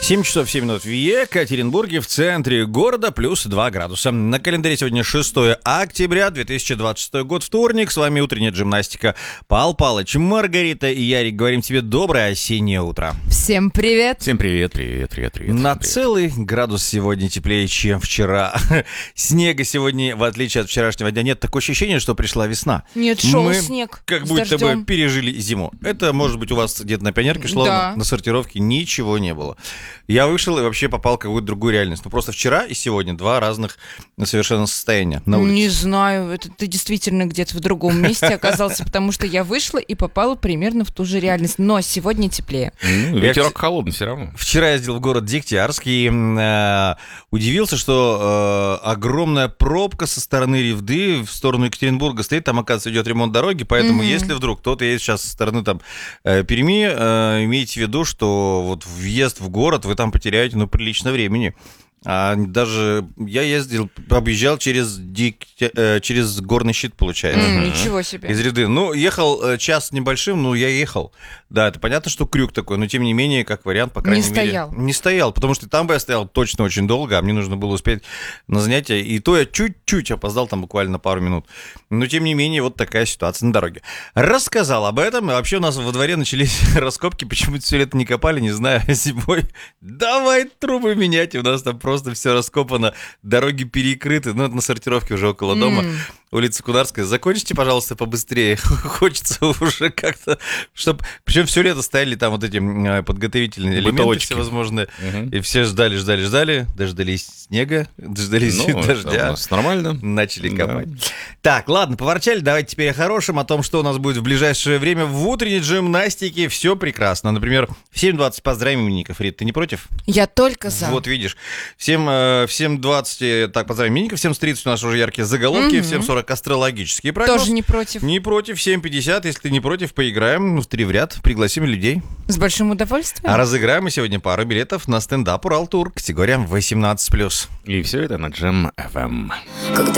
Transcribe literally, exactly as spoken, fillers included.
семь часов семь минут в Екатеринбурге, в центре города, плюс два градуса. На календаре сегодня шестое октября две тысячи двадцать шестой год, вторник. С вами утренняя джимнастика. Пал Палыч, Маргарита и Ярик. Говорим тебе доброе осеннее утро. Всем привет. Всем привет, привет, привет, привет. На привет. целый градус сегодня теплее, чем вчера. Снега сегодня, в отличие от вчерашнего дня, нет. Такое ощущение, что пришла весна. Нет, шел Мы снег как с будто дождем. бы пережили зиму. Это, может быть, у вас где-то на пионерке шло, Да. на, на сортировке ничего не было. Я вышел и вообще попал в какую-то другую реальность. Ну, просто вчера и сегодня два разных совершенно состояния на улице. Не знаю, это ты действительно где-то в другом месте оказался, потому что я вышла и попала примерно в ту же реальность. Но сегодня теплее. Ну, Я, ветерок холодный все равно. Вчера я ездил в город Дегтярск и э, удивился, что э, огромная пробка со стороны Ревды в сторону Екатеринбурга стоит. Там, оказывается, идет ремонт дороги, поэтому Мгм. если вдруг кто-то едет сейчас со стороны там э, Перми, э, имейте в виду, что вот въезд в город вы там потеряете, ну, прилично времени. А даже я ездил, объезжал через, Дегтя- э, через горный щит, получается. М, Ничего себе. Из Ревды. Ну, ехал э, час с небольшим, ну, я ехал. Да, это понятно, что крюк такой, но тем не менее, как вариант, по Не крайней мере... стоял. Не стоял, потому что там бы я стоял точно очень долго, а мне нужно было успеть на занятия. И то я чуть-чуть опоздал, там буквально на пару минут. Но тем не менее, вот такая ситуация на дороге. Рассказал об этом, и вообще у нас во дворе начались раскопки, почему-то все лето не копали, не знаю, зимой. Давай трубы менять, и у нас там просто все раскопано, дороги перекрыты, ну, это на сортировке уже около дома. М. Улица Кунарская. Закончите, пожалуйста, побыстрее. Хочется уже как-то, чтобы... Причем все лето стояли там вот эти м, подготовительные элементы Бытовочки. всевозможные. Мгм. И все ждали, ждали, ждали. Дождались снега, дождались Ну, это у дождя. нас нормально. Начали Да. копать. Так, ладно, поворчали. Давайте теперь о хорошем, о том, что у нас будет в ближайшее время в утренней джимнастике. Все прекрасно. Например, в семь двадцать поздравим именинников. Рит, ты не против? Я только за. Вот видишь. Всем, э, в семь двадцать, э, так, поздравим именинников. В семь тридцать у нас уже яркие заголовки. Мгм. В семь сорок астрологические прогнозы. Тоже не против. Не против. В семь пятьдесят, если ты не против, поиграем в три в ряд. Пригласим людей. С большим удовольствием. А разыграем мы сегодня пару билетов на стендап Урал Тур. Категория восемнадцать плюс. И все это на Джем эф эм.